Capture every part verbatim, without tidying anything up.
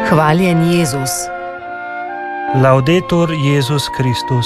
Hvaljen Jezus. Laudetur Jezus Kristus.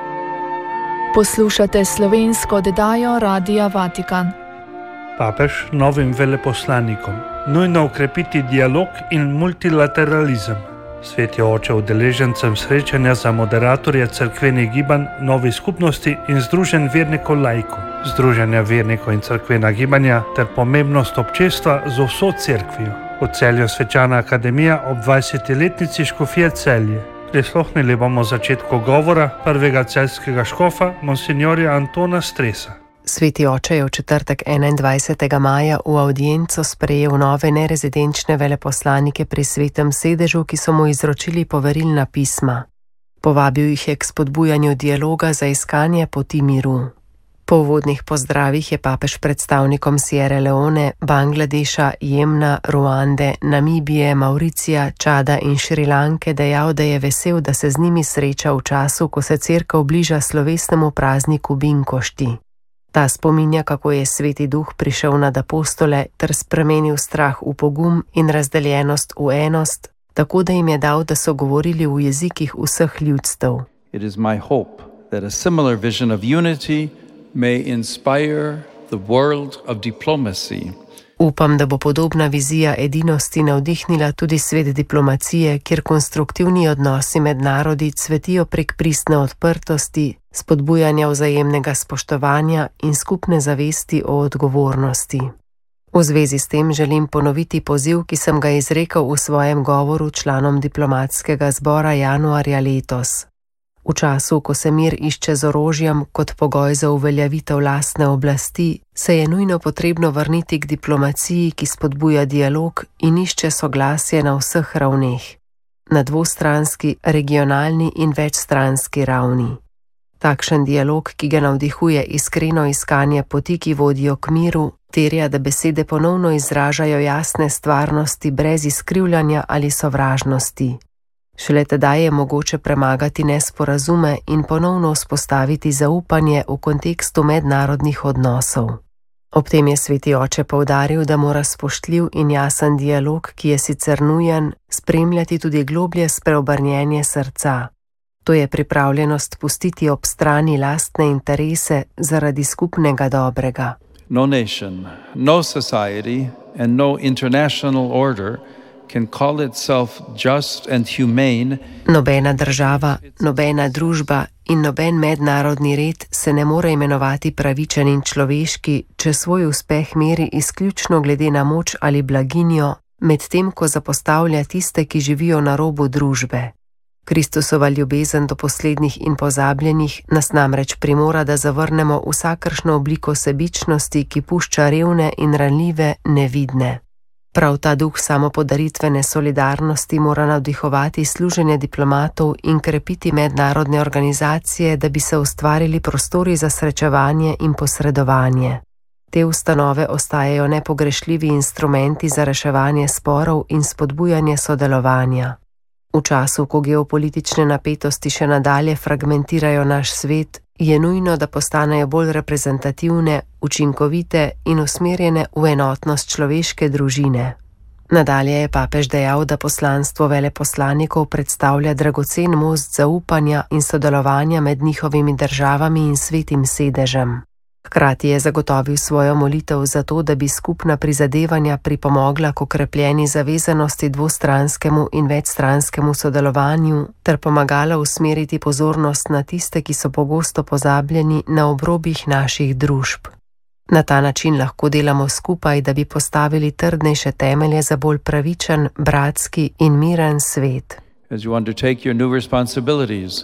Poslušate slovensko oddajo Radia Vatikan. Papež novim veleposlanikom. Nujno ukrepiti dialog in multilateralizem. Sveti oče udeležencem srečanja za moderatorje cerkvenih gibanj, Novi skupnosti in združenj vernikov laikov, združenja vernikov in cerkvena gibanja ter pomembnost občestva z vso cerkvijo. V Celju svečana akademija ob dvajsetletnici škofije Celje. Prisluhnili bomo začetku govora prvega celjskega škofa, monsinjorja Antona Stresa. Sveti oče je v četrtek enaindvajsetega maja v avdienco sprejel nove nerezidenčne veleposlanike pri Svetem sedežu, ki so mu izročili poverilna pisma. Povabil jih je k spodbujanju dialoga za iskanje poti miru. Po uvodnih pozdravih je papež predstavnikom Sierre Leone, Bangladeša, Jemna, Ruande, Namibije, Mauricija, Čada in Šrilanke dejal, da je vesel, da se z njimi sreča v času, ko se cerkev bliža slovesnemu prazniku Binkošti. Ta spominja, kako je Sveti Duh prišel nad apostole ter spremenil strah v pogum in razdeljenost v enost, tako da jim je dal, da so govorili v jezikih vseh ljudstev. It is my hope that a similar vision of unity may inspire the world of diplomacy. Upam, da bo podobna vizija edinosti navdihnila tudi svet diplomacije, kjer konstruktivni odnosi med narodi cvetijo prek pristne odprtosti, spodbujanja vzajemnega spoštovanja in skupne zavesti o odgovornosti. V zvezi s tem želim ponoviti poziv, ki sem ga izrekel v svojem govoru članom diplomatskega zbora januarja letos. V času, ko se mir išče z orožjem kot pogoj za uveljavitev lastne oblasti, se je nujno potrebno vrniti k diplomaciji, ki spodbuja dialog in išče soglasje na vseh ravneh, na dvostranski, regionalni in večstranski ravni. Takšen dialog, ki ga navdihuje iskreno iskanje poti, ki vodijo k miru, terja, da besede ponovno izražajo jasne stvarnosti brez izkrivljanja ali sovražnosti. Šele tedaj je mogoče premagati nesporazume in ponovno vzpostaviti zaupanje v kontekstu mednarodnih odnosov. Ob tem je Sveti oče poudaril, da mora spoštljiv in jasen dialog, ki je sicer nujen, spremljati tudi globlje spreobrnjenje srca. To je pripravljenost pustiti ob strani lastne interese zaradi skupnega dobrega. No nation, no society and no international order can call itself just and humane. Nobena država, nobena družba in noben mednarodni red se ne more imenovati pravičen in človeški, če svoj uspeh meri izključno glede na moč ali blaginjo, medtem ko zapostavlja tiste, ki živijo na robu družbe. Kristusova ljubezen do poslednjih in pozabljenih nas namreč primora, da zavrnemo vsakršno obliko sebičnosti, ki pušča revne in ranljive nevidne. Prav ta duh samopodaritvene solidarnosti mora navdihovati služenje diplomatov in krepiti mednarodne organizacije, da bi se ustvarili prostori za srečevanje in posredovanje. Te ustanove ostajajo nepogrešljivi instrumenti za reševanje sporov in spodbujanje sodelovanja. V času, ko geopolitične napetosti še nadalje fragmentirajo naš svet, je nujno, da postanejo bolj reprezentativne, učinkovite in usmerjene v enotnost človeške družine. Nadalje je papež dejal, da poslanstvo veleposlanikov predstavlja dragocen most zaupanja in sodelovanja med njihovimi državami in Svetim sedežem. Hkrati je zagotovil svojo molitev za to, da bi skupna prizadevanja pripomogla k okrepljeni zavezanosti dvostranskemu in večstranskemu sodelovanju ter pomagala usmeriti pozornost na tiste, ki so pogosto pozabljeni na obrobjih naših družb. Na ta način lahko delamo skupaj, da bi postavili trdnejše temelje za bolj pravičen, bratski in miren svet. As you undertake your new responsibilities,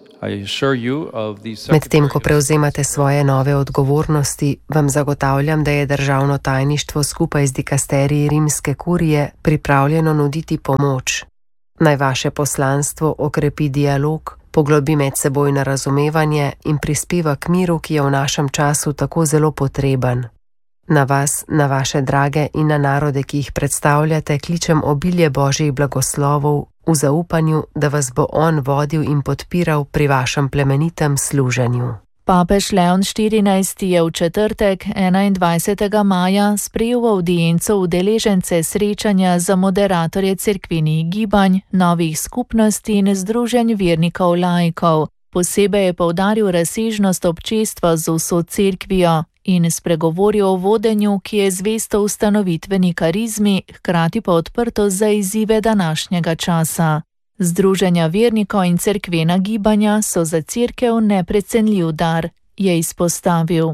Medtem, ko prevzemate svoje nove odgovornosti, vam zagotavljam, da je državno tajništvo skupaj z dikasteriji rimske kurije pripravljeno nuditi pomoč. Naj vaše poslanstvo okrepi dialog, poglobi medsebojno razumevanje in prispeva k miru, ki je v našem času tako zelo potreben. Na vas, na vaše drage in na narode, ki jih predstavljate, kličem obilje Božjih blagoslovov, v zaupanju, da vas bo on vodil in podpiral pri vašem plemenitem služenju. Papež Leon štirinajsti je v četrtek, enaindvajsetega maja, sprejel v avdienco udeležence srečanja za moderatorje cerkvenih gibanj, novih skupnosti in združenj vernikov laikov. Posebej je poudaril razsežnost občestva z vso cerkvijo in spregovoril o vodenju, ki je zvesto ustanovitveni karizmi, hkrati pa odprto za izzive današnjega časa. Združenja vernikov in cerkvena gibanja so za cerkev neprecenljiv dar, je izpostavil.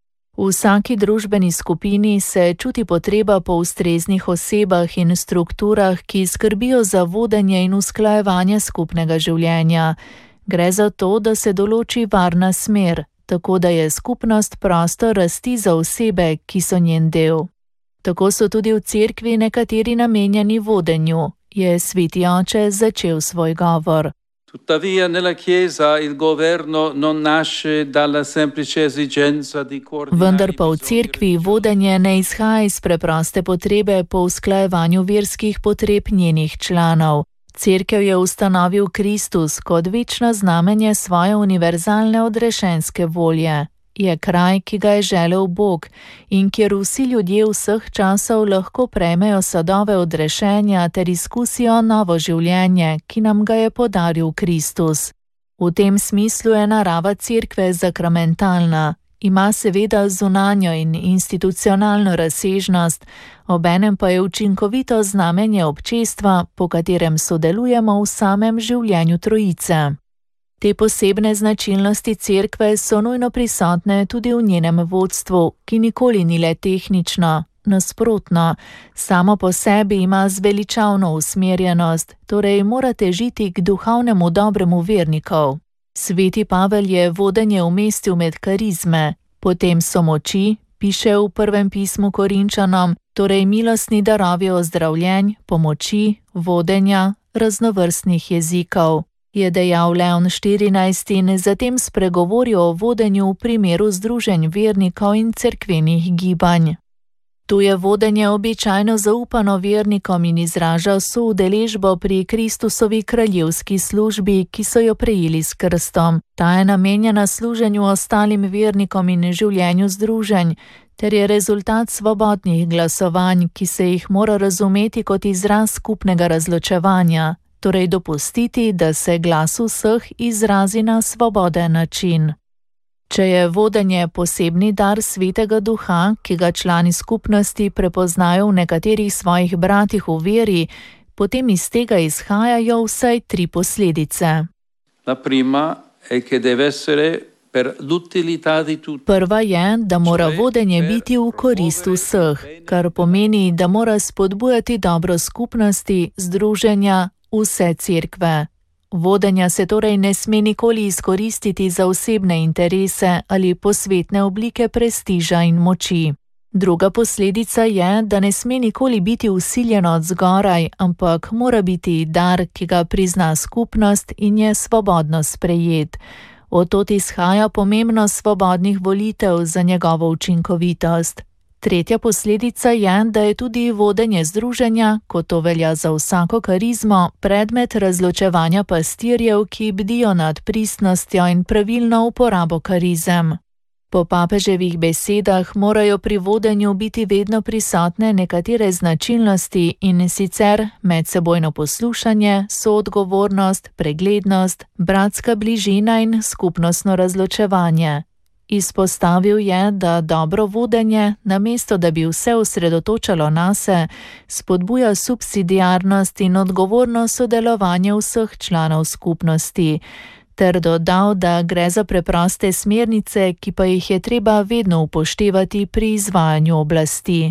V vsaki družbeni skupini se čuti potreba po ustreznih osebah in strukturah, ki skrbijo za vodenje in usklajevanje skupnega življenja. Gre za to, da se določi varna smer, tako da je skupnost prostor rasti za osebe, ki so njen del. Tako so tudi v cerkvi nekateri namenjeni vodenju, je sveti oče začel svoj govor. Tuttavia nella Chiesa il governo non nasce dalla semplice esigenza di coordinare. Vendar pa v cerkvi vodenje ne izhaja iz preproste potrebe po usklajevanju verskih potreb njenih članov. Cerkev je ustanovil Kristus kot večno znamenje svoje univerzalne odrešenske volje. Je kraj, ki ga je želel Bog in kjer vsi ljudje vseh časov lahko prejmejo sadove odrešenja ter izkusijo novo življenje, ki nam ga je podaril Kristus. V tem smislu je narava cerkve sakramentalna. Ima seveda zunanjo in institucionalno razsežnost, obenem pa je učinkovito znamenje občestva, po katerem sodelujemo v samem življenju Trojice. Te posebne značilnosti cerkve so nujno prisotne tudi v njenem vodstvu, ki nikoli ni le tehnično, nasprotno, samo po sebi ima zveličavno usmerjenost, torej mora težiti k duhovnemu dobremu vernikov. Sveti Pavel je vodenje umestil med karizme, potem so moči, piše v prvem pismu Korinčanom, torej milostni darovi ozdravljenj, pomoči, vodenja, raznovrstnih jezikov. Je dejal Leon štirinajsti in zatem spregovoril o vodenju v primeru združenj vernikov in cerkvenih gibanj. Tu je vodenje običajno zaupano vernikom in izraža soudeležbo pri Kristusovi kraljevski službi, ki so jo prejeli s krstom. Ta je namenjena služenju ostalim vernikom in življenju združenj, ter je rezultat svobodnih glasovanj, ki se jih mora razumeti kot izraz skupnega razločevanja, torej dopustiti, da se glas vseh izrazi na svoboden način. Če je vodenje posebni dar Svetega Duha, ki ga člani skupnosti prepoznajo v nekaterih svojih bratih v veri, potem iz tega izhajajo vsaj tri posledice. La prima è che deve essere per l'utilità di tutti. Prva je, da mora vodenje biti v korist vseh, kar pomeni, da mora spodbujati dobro skupnosti, združenja, vse cerkve. Vodenja se torej ne sme nikoli izkoristiti za osebne interese ali posvetne oblike prestiža in moči. Druga posledica je, da ne sme nikoli biti vsiljeno od zgoraj, ampak mora biti dar, ki ga prizna skupnost in je svobodno sprejet. Od tod izhaja pomembnost svobodnih volitev za njegovo učinkovitost. Tretja posledica je, da je tudi vodenje združenja, kot to velja za vsako karizmo, predmet razločevanja pastirjev, ki bdijo nad pristnostjo in pravilno uporabo karizem. Po papeževih besedah morajo pri vodenju biti vedno prisotne nekatere značilnosti in sicer medsebojno poslušanje, soodgovornost, preglednost, bratska bližina in skupnostno razločevanje. Izpostavil je, da dobro vodenje, namesto da bi vse osredotočalo nase, spodbuja subsidiarnost in odgovorno sodelovanje vseh članov skupnosti, ter dodal, da gre za preproste smernice, ki pa jih je treba vedno upoštevati pri izvajanju oblasti.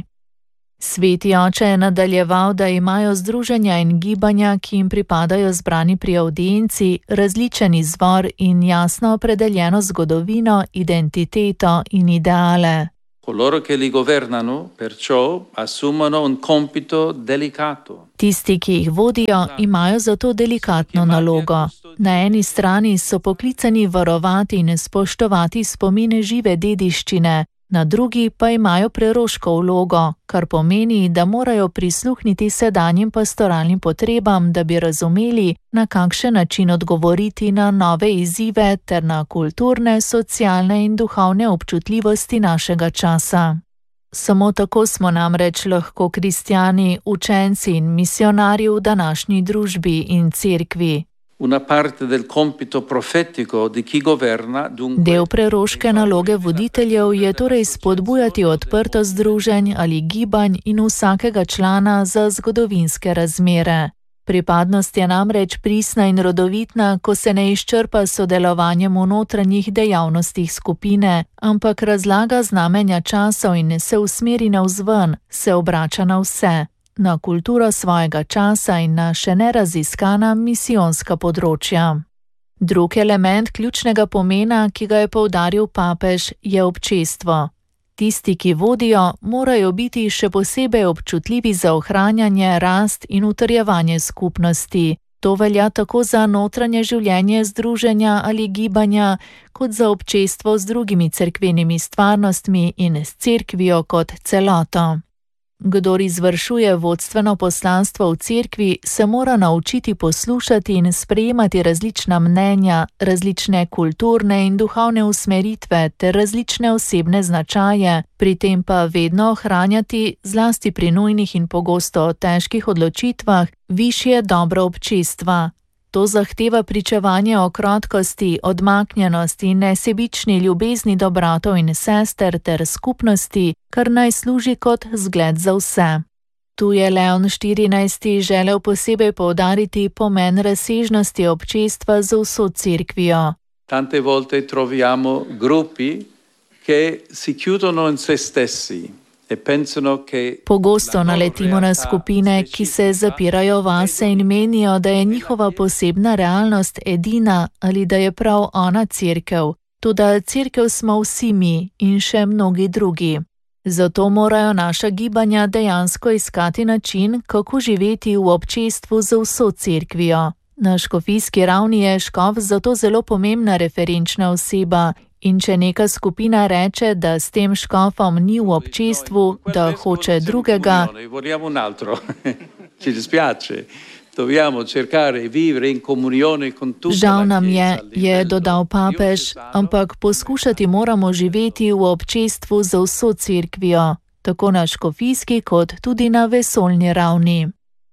Sveti oče je nadaljeval, da imajo združenja in gibanja, ki jim pripadajo zbrani pri avdienci, različen izvor in jasno opredeljeno zgodovino, identiteto in ideale. Coloro che li governano, perciò, assumono un compito delicato. Tisti, ki jih vodijo, imajo zato delikatno nalogo. Na eni strani so poklicani varovati in spoštovati spomine žive dediščine, na drugi pa imajo preroško vlogo, kar pomeni, da morajo prisluhniti sedanjim pastoralnim potrebam, da bi razumeli, na kakšen način odgovoriti na nove izzive ter na kulturne, socialne in duhovne občutljivosti našega časa. Samo tako smo namreč lahko kristjani, učenci in misionarji v današnji družbi in cerkvi. Una parte del compito profetico di chi governa, dunque... Del preroške naloge voditeljev je torej spodbujati odprtost združenj ali gibanj in vsakega člana za zgodovinske razmere. Pripadnost je namreč pristna in rodovitna, ko se ne izčrpa s sodelovanjem v notranjih dejavnostih skupine, ampak razlaga znamenja časov in se usmeri navzven, se obrača na vse, na kulturo svojega časa in na še neraziskana misijonska področja. Drug element ključnega pomena, ki ga je poudaril papež, je občestvo. Tisti, ki vodijo, morajo biti še posebej občutljivi za ohranjanje, rast in utrjevanje skupnosti. To velja tako za notranje življenje združenja ali gibanja, kot za občestvo z drugimi cerkvenimi stvarnostmi in s cerkvijo kot celoto. Kdor izvršuje vodstveno poslanstvo v cerkvi, se mora naučiti poslušati in sprejemati različna mnenja, različne kulturne in duhovne usmeritve ter različne osebne značaje, pri tem pa vedno ohranjati, zlasti pri nujnih in pogosto težkih odločitvah, višje dobro občestva. To zahteva pričevanje o krotkosti, odmaknjenosti in nesebični ljubezni do bratov in sester ter skupnosti, kar naj služi kot zgled za vse. Tu je Leon štirinajsti želel posebej poudariti pomen razsežnosti občestva z vso cerkvijo. Tante volte troviamo gruppi che si chiudono in se stessi. Pogosto naletimo na skupine, ki se zapirajo vase in menijo, da je njihova posebna realnost edina ali da je prav ona cerkev. Toda cerkev smo vsi mi in še mnogi drugi. Zato morajo naša gibanja dejansko iskati način, kako živeti v občestvu z vso cerkvijo. Na škofijski ravni je škof zato zelo pomembna referenčna oseba. In če neka skupina reče, da s tem škofom ni v občestvu, da hoče drugega, žal nam je, je dodal papež, ampak poskušati moramo živeti v občestvu z vso cerkvijo, tako na škofijski kot tudi na vesoljni ravni.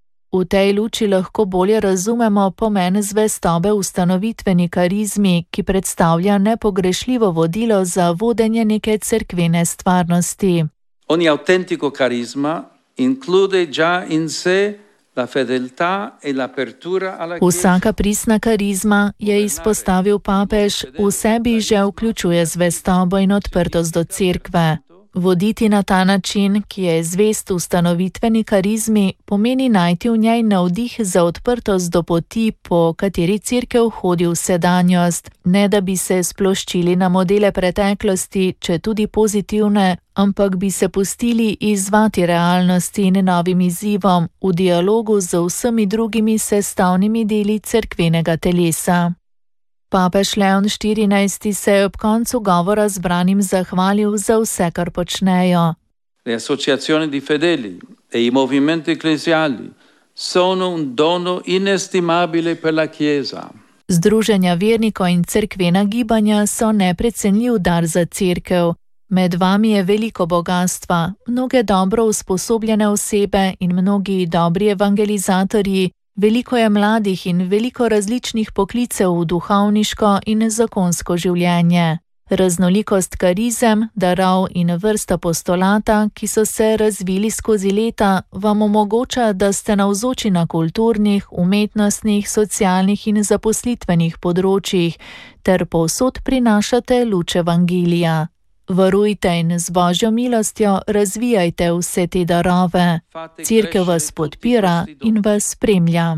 V tej luči lahko bolje razumemo pomen zvestobe ustanovitveni karizmi, ki predstavlja nepogrešljivo vodilo za vodenje neke cerkvene stvarnosti. Ogni autentico carisma include già in sé la fedeltà e l'apertura alla Chiesa. Vsaka pristna karizma, je izpostavil papež, v sebi že vključuje zvestobo in odprtost do cerkve. Voditi na ta način, ki je zvest ustanovitveni karizmi, pomeni najti v njej navdih za odprtost do poti, po kateri cerkev hodi v sedanjost, ne da bi se sploščili na modele preteklosti, če tudi pozitivne, ampak bi se pustili izzvati realnosti in novim izzivom v dialogu z vsemi drugimi sestavnimi deli cerkvenega telesa. Papež Leon štirinajsti se je ob koncu govora zbranim zahvalil za vse, kar počnejo. Le associazioni di fedeli e i movimenti ecclesiali sono un dono inestimabile per la Chiesa. Združenja vernikov in cerkvena gibanja so neprecenljiv dar za cerkev. Med vami je veliko bogastva, mnoge dobro usposobljene osebe in mnogi dobri evangelizatorji. Veliko je mladih in veliko različnih poklicev v duhovniško in zakonsko življenje. Raznolikost karizem, darov in vrst apostolata, ki so se razvili skozi leta, vam omogoča, da ste navzoči na kulturnih, umetnostnih, socialnih in zaposlitvenih področjih, ter povsod prinašate luč evangelija. Varujte in z Božjo milostjo razvijajte vse te darove. Cerkev vas podpira in vas spremlja.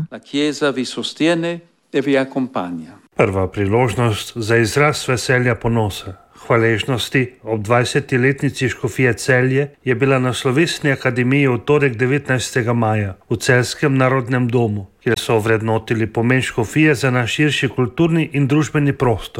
Prva priložnost za izraz veselja ponosa, hvaležnosti ob dvajsetletnici škofije Celje je bila na slovesni akademiji v torek devetnajstega maja v Celjskem narodnem domu, kjer so ovrednotili pomen škofije za naš širši kulturni in družbeni prostor.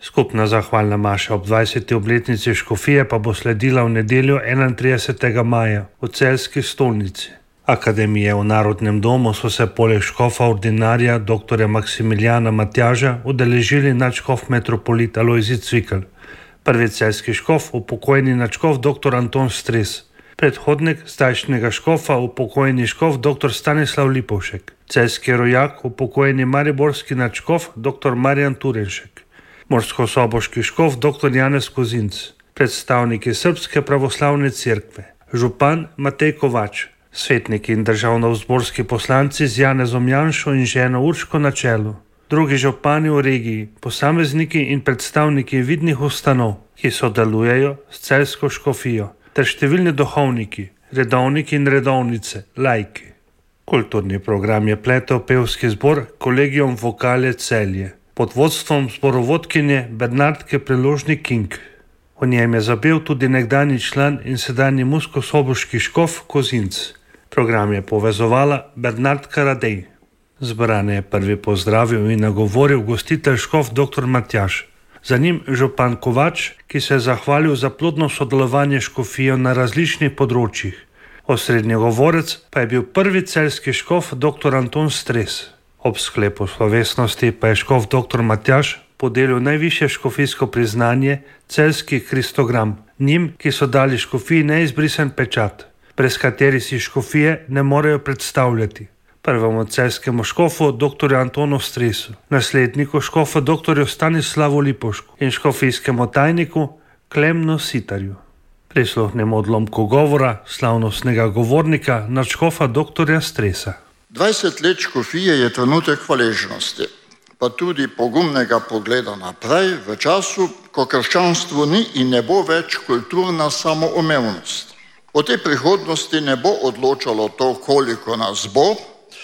Skupna zahvalna maša ob dvajseti obletnici škofije pa bo sledila v nedeljo enaintridesetega maja v celjski stolnici. Akademije v Narodnem domu so se poleg škofa ordinarja dr. Maksimiljana Matjaža udeležili nadškof metropolit Alojzij Cvikl, prvi celjski škof, upokojeni nadškof dr. Anton Stres, predhodnik zdajšnjega škofa, upokojeni škof dr. Stanislav Lipovšek, celjski rojak, upokojeni mariborski nadškof dr. Marjan Turenšek, morsko-soboški škof dr. Janez Kozinc, predstavniki Srbske pravoslavne cerkve, župan Matej Kovač, svetniki in državnozborski poslanci z Janezom Janšo in ženo Urško na čelu, drugi župani v regiji, posamezniki in predstavniki vidnih ustanov, ki sodelujejo s celjsko škofijo, ter številni duhovniki, redovniki in redovnice, laiki. Kulturni program je pletel pevski zbor Kolegium Vocale Celje pod vodstvom zborovodkinje Bernardke Preložnik-King. V njem je zapel tudi nekdanji član in sedanji musko-soboški škof Kozinc. Program je povezovala Bernardka Radej. Zbrane je prvi pozdravil in nagovoril gostitelj škof dr. Matjaž. Za njim župan Kovač, ki se je zahvalil za plodno sodelovanje škofijo na različnih področjih. Osrednji govorec pa je bil prvi celjski škof dr. Anton Stres. Ob sklepu slovesnosti pa je škof dr. Matjaž podelil najvišje škofijsko priznanje celjski Kristogram, njim, ki so dali škofiji neizbrisen pečat, brez kateri si škofije ne morejo predstavljati. Prvemu celjskemu škofu dr. Antonu Stresu, nasledniku škofa dr. Stanislavu Lipovšku in škofijskemu tajniku Klemnu Sitarju. Prisluhnemo odlomku govora slavnostnega govornika nadškofa dr. Stresa. dvajset let škofije je trenutek hvaležnosti, pa tudi pogumnega pogleda naprej v času, ko krščanstvo ni in ne bo več kulturna samoumevnost. O tej prihodnosti ne bo odločalo to, koliko nas bo,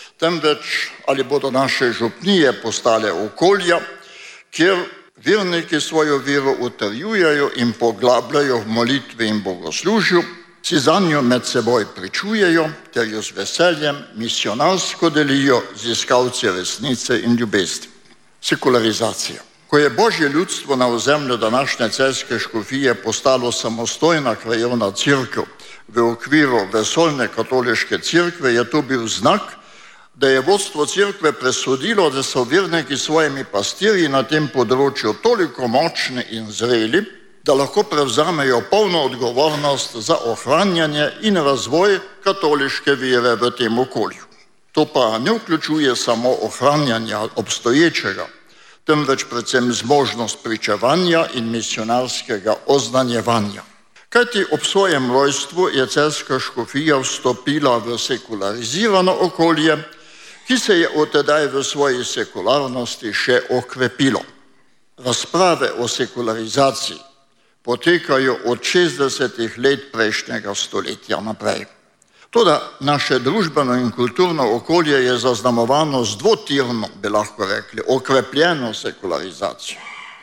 temveč ali bodo naše župnije postale okolja, kjer verniki svojo vero utrjujejo in poglabljajo v molitvi in bogoslužju, si zanjo med seboj pričujejo ter jo z veseljem misionarsko delijo z iskalci resnice in ljubezni. Sekularizacija. Ko je Božje ljudstvo na ozemlju današnje celjske škofije postalo samostojna krajevna cerkev v okviru vesoljne katoliške cerkve, je to bil znak, da je vodstvo cerkve presodilo, da so verniki s svojimi pastirji na tem področju toliko močni in zreli, da lahko prevzamejo polno odgovornost za ohranjanje in razvoj katoliške vere v tem okolju. To pa ne vključuje samo ohranjanja obstoječega, temveč predvsem zmožnost pričevanja in misionarskega oznanjevanja. Kajti ob svojem rojstvu je celjska škofija vstopila v sekularizirano okolje, ki se je od tedaj v svoji sekularnosti še okrepilo. Razprave o sekularizaciji potekajo od šestdesetih let prejšnjega stoletja naprej. Toda naše družbeno in kulturno okolje je zaznamovano z dvotirno, bi lahko rekli, okrepljeno sekularizacijo.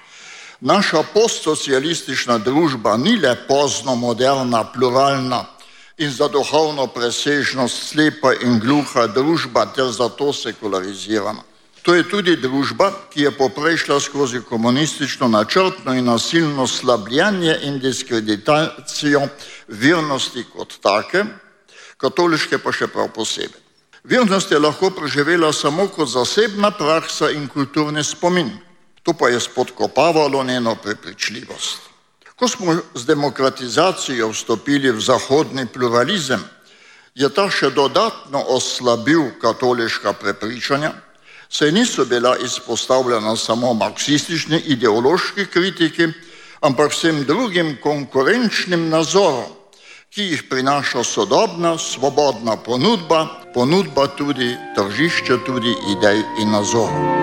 Naša postsocialistična družba ni le pozno moderna, pluralna in za duhovno presežnost slepa in gluha družba ter zato sekularizirana. To je tudi družba, ki je poprešla skozi komunistično načrtno in nasilno slabljenje in diskreditacijo vernosti kot take, katoliške pa še prav posebej. Vernost je lahko preživela samo kot zasebna praksa in kulturni spomin. To pa je spodkopavalo njeno prepričljivost. Ko smo z demokratizacijo vstopili v zahodni pluralizem, je ta še dodatno oslabil katoliška prepričanja, saj niso bila izpostavljena samo marksistični ideološki kritiki, ampak vsem drugim konkurenčnim nazorom, ki jih prinaša sodobna, svobodna ponudba, ponudba tudi tržišče tudi idej in nazorov.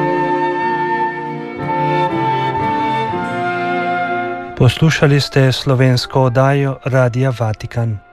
Poslušali ste slovensko oddajo Radia Vatikan.